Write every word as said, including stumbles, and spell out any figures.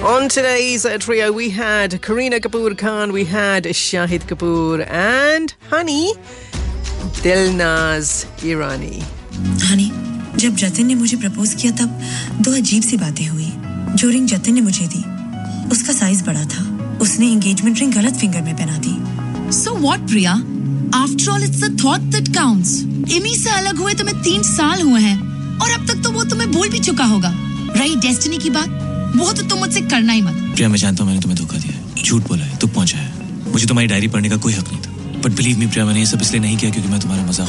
On today's uh, trio, we had Kareena Kapoor Khan, we had Shahid Kapoor, and Honey, Dilnaz Irani. Honey, जब जतिन ने मुझे propose किया तब दो अजीब सी बातें हुई. जो रिंग जतिन ने मुझे दी, उसका साइज बड़ा था. उसने एंगेजमेंट रिंग गलत फिंगर में पहना दी. So what, Priya? After all, it's the thought that counts. Emmy से अलग हुए तुम्हें तीन साल हुए हैं और अब तक तो वो तुम्हें भूल भी चुका होगा. रही डेस्टिनी की बात, वो तो तुम मुझसे करना ही मत. प्रिया, मैं जानता हूँ मैंने तुम्हें धोखा दिया है, झूठ बोला है, तुक पहुंचा है. मुझे तुम्हारी डायरी पढ़ने का कोई हक नहीं था. बट बिलीव मी प्रिया, मैंने ये सब इसलिए नहीं किया क्योंकि मैं तुम्हारा मजाक